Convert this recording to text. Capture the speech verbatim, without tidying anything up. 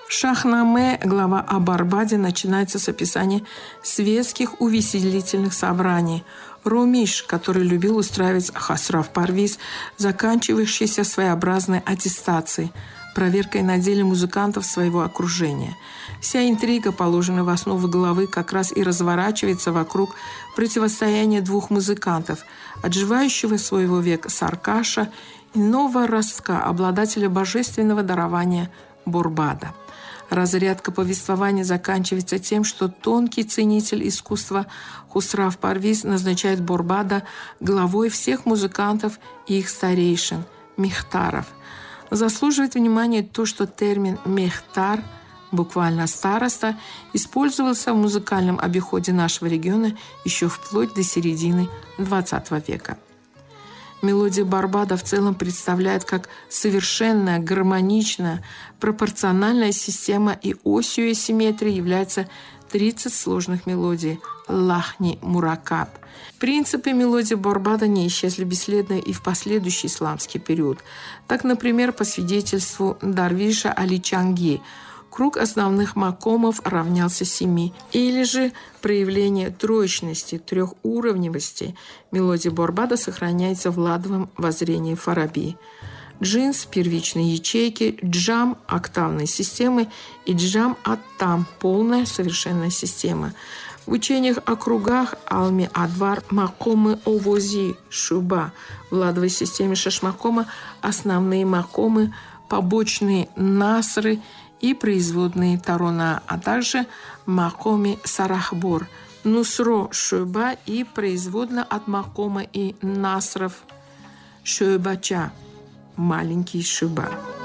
В Шахнаме глава о Барбаде начинается с описания светских увеселительных собраний. Румиш, который любил устраивать Хосрав Парвиз, заканчивающийся своеобразной аттестацией, проверкой на деле музыкантов своего окружения. Вся интрига, положенная в основу главы, как раз и разворачивается вокруг противостояния двух музыкантов, отживающего своего века Саркаша и нового ростка, обладателя божественного дарования Борбада. Разрядка повествования заканчивается тем, что тонкий ценитель искусства Хосрав Парвиз назначает Борбада главой всех музыкантов и их старейшин – мехтаров. Заслуживает внимания то, что термин «мехтар», буквально «староста», использовался в музыкальном обиходе нашего региона еще вплоть до середины двадцатого века. Мелодия Барбада в целом представляет как совершенная, гармоничная, пропорциональная система, и осью симметрии является тридцать сложных мелодий лахни муракаб. Принципы мелодии Барбада не исчезли бесследно и в последующий исламский период. Так, например, по свидетельству Дарвиша Али Чанги, круг основных макомов равнялся семи, или же проявление троечности, трехуровневости мелодии Барбада сохраняется в ладовом воззрении Фараби. Джинс – первичные ячейки, джам – октавные системы и джам-ат-там – полная совершенная система. В учениях о кругах Алми-Адвар макомы овози шуба. В ладовой системе шашмакома основные макомы, побочные насры и производные тарона, а также макоми сарахбор, нусро шуба и производно от макома и насров шубача, маленький шуба.